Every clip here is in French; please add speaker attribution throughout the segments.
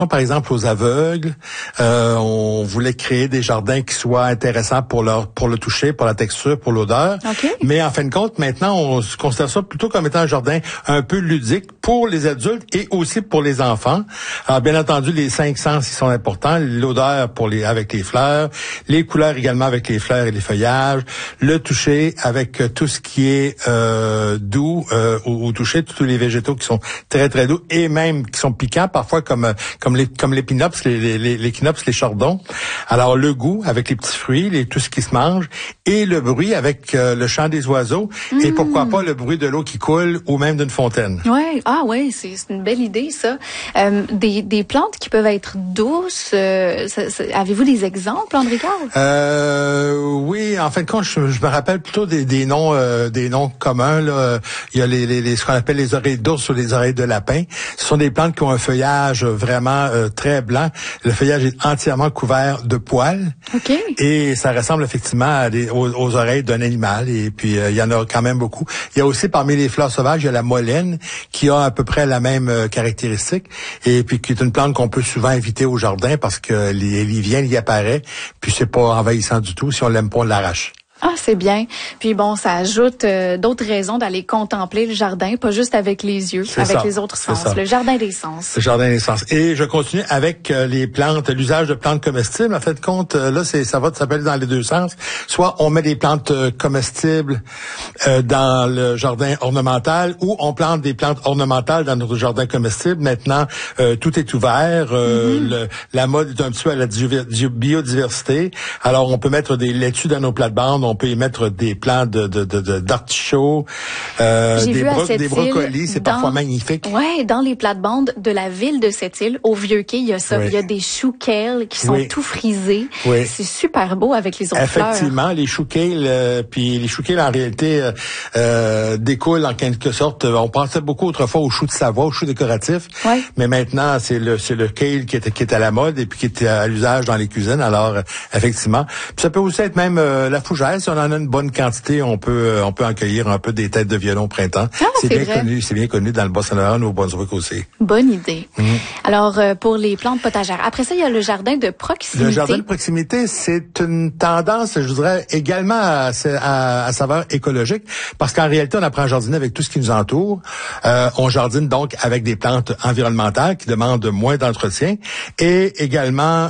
Speaker 1: par exemple aux aveugles. On voulait créer des jardins qui soient intéressants pour le toucher, pour la texture, pour l'odeur.
Speaker 2: Okay.
Speaker 1: Mais en fin de compte, maintenant, on se considère ça plutôt comme étant un jardin un peu ludique pour les adultes et aussi pour les enfants. Alors, bien entendu, les 5 sens, ils sont importants. L'odeur avec les fleurs, les couleurs également avec les fleurs et les feuillages, le toucher avec tout ce qui est doux au toucher, tous les végétaux qui sont très, très doux et même qui sont piquants, parfois comme l'épinops, l'équinops, les chardons. Alors, le goût avec les petits fruits, tout ce qui se mange, et le bruit avec le chant des oiseaux, et pourquoi pas le bruit de l'eau qui coule ou même d'une fontaine.
Speaker 2: Ouais, c'est une belle idée, ça. Des plantes qui peuvent être douces, avez-vous des exemples, André Carl?
Speaker 1: Oui, en fin de compte, je me rappelle plutôt des noms communs, là. Il y a ce qu'on appelle les oreilles d'ours ou les oreilles de lapin. Ce sont des plantes qui ont un feuillage vraiment très blanc. Le feuillage est entièrement couvert de poils.
Speaker 2: Okay.
Speaker 1: Et ça ressemble effectivement aux oreilles d'un animal. Et puis, il y en a quand même beaucoup. Il y a aussi, parmi les fleurs sauvages, il y a la molène, qui a à peu près la même caractéristique. Et puis, qui est une plante qu'on peut souvent éviter au jardin parce que il y apparaît. Puis, c'est pas envahissant du tout. Si on l'aime pas, on l'arrache.
Speaker 2: Ah, c'est bien. Puis bon, ça ajoute d'autres raisons d'aller contempler le jardin, pas juste avec les yeux, avec les autres sens. Le jardin des sens.
Speaker 1: Le jardin des sens. Et je continue avec les plantes, l'usage de plantes comestibles. En fait, compte, là, ça va s'appeler dans les deux sens. Soit on met des plantes comestibles dans le jardin ornemental, ou on plante des plantes ornementales dans notre jardin comestible. Maintenant, tout est ouvert. La mode est un petit peu à la biodiversité. Alors, on peut mettre des laitues dans nos plates-bandes. On peut y mettre des plants d'artichauts, des brocolis, c'est parfois magnifique.
Speaker 2: Ouais, dans les plates-bandes de la ville de Sept-Îles, au Vieux-Quai, il y a ça. Oui. Il y a des choux kale qui sont tout frisés. Oui. C'est super beau avec les autres fleurs.
Speaker 1: Effectivement, les choux kale, puis les choux kale en réalité découlent en quelque sorte. On pensait beaucoup autrefois aux choux de Savoie, aux choux décoratifs, mais maintenant c'est le kale qui est à la mode et puis qui est à l'usage dans les cuisines. Alors effectivement, puis ça peut aussi être même la fougère. Si on en a une bonne quantité, on peut en cueillir un peu des têtes de violon au printemps.
Speaker 2: Ah,
Speaker 1: c'est bien connu dans le Bas-Saint-Laurent ou au Brunswick aussi.
Speaker 2: Bonne idée. Alors, pour les plantes potagères. Après ça, il y a le jardin de proximité.
Speaker 1: Le jardin de proximité, c'est une tendance, je dirais, également à saveur écologique, parce qu'en réalité, on apprend à jardiner avec tout ce qui nous entoure. On jardine donc avec des plantes environnementales qui demandent moins d'entretien, et également,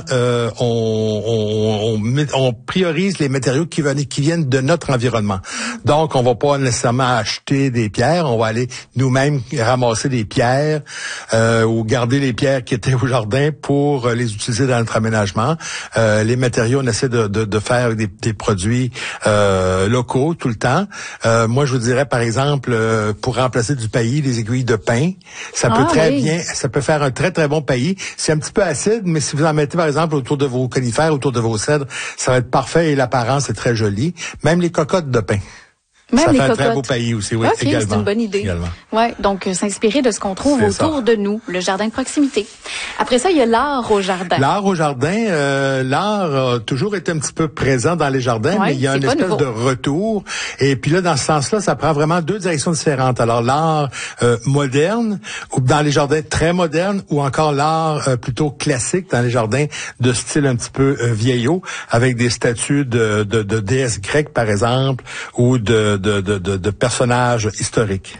Speaker 1: on priorise les matériaux qui viennent de notre environnement. Donc, on va pas nécessairement acheter des pierres, on va aller nous-mêmes ramasser des pierres ou garder les pierres qui étaient au jardin pour les utiliser dans notre aménagement. Les matériaux, on essaie de faire des produits locaux tout le temps. Moi, je vous dirais, par exemple, pour remplacer du paillis, les aiguilles de pin, ça peut faire un très, très bon paillis. C'est un petit peu acide, mais si vous en mettez, par exemple, autour de vos conifères, autour de vos cèdres, ça va être parfait et l'apparence est très jolie. Même les cocottes de pin.
Speaker 2: Même
Speaker 1: ça
Speaker 2: les
Speaker 1: fait
Speaker 2: cocottes.
Speaker 1: Un très beau pays aussi, oui,
Speaker 2: okay,
Speaker 1: également.
Speaker 2: C'est une bonne idée. Ouais, donc s'inspirer de ce qu'on trouve autour de nous, le jardin de proximité. Après ça, il y a l'art au jardin.
Speaker 1: L'art au jardin, l'art a toujours été un petit peu présent dans les jardins, mais il y a une espèce de retour. Et puis là, dans ce sens-là, ça prend vraiment deux directions différentes. Alors l'art moderne, ou dans les jardins très modernes, ou encore l'art plutôt classique dans les jardins de style un petit peu vieillot, avec des statues de déesses grecques, par exemple, ou de personnages historiques.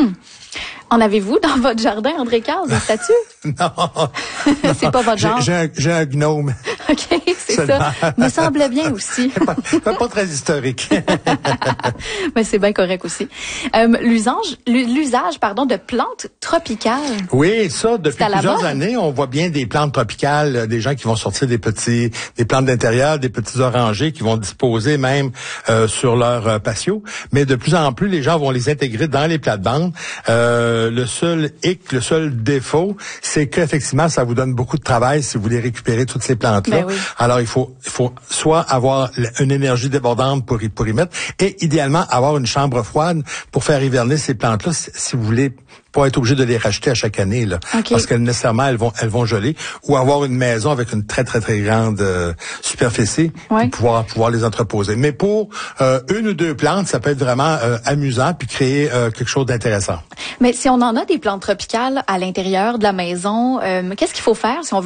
Speaker 2: En avez-vous dans votre jardin, André Carl, des statues?
Speaker 1: Non.
Speaker 2: C'est pas votre genre?
Speaker 1: J'ai un gnome.
Speaker 2: OK, c'est ça. Me semblait bien aussi.
Speaker 1: pas très historique.
Speaker 2: Mais c'est bien correct aussi. L'usage, de plantes tropicales.
Speaker 1: Oui, ça, depuis plusieurs années, on voit bien des plantes tropicales, des gens qui vont sortir des plantes d'intérieur, des petits orangers qui vont disposer même sur leur patio. Mais de plus en plus, les gens vont les intégrer dans les plates-bandes. Le seul défaut, c'est qu'effectivement, ça vous donne beaucoup de travail si vous voulez récupérer toutes ces plantes-là.
Speaker 2: Oui.
Speaker 1: Alors, il faut soit avoir une énergie débordante pour y mettre, et idéalement avoir une chambre froide pour faire hiverner ces plantes-là, si vous voulez pas être obligé de les racheter à chaque année, là.
Speaker 2: Okay.
Speaker 1: Parce que nécessairement, elles vont geler, ou avoir une maison avec une très, très, très grande superficie pour pouvoir les entreposer. Mais pour une ou deux plantes, ça peut être vraiment amusant puis créer quelque chose d'intéressant.
Speaker 2: Mais si on en a des plantes tropicales à l'intérieur de la maison, qu'est-ce qu'il faut faire si on veut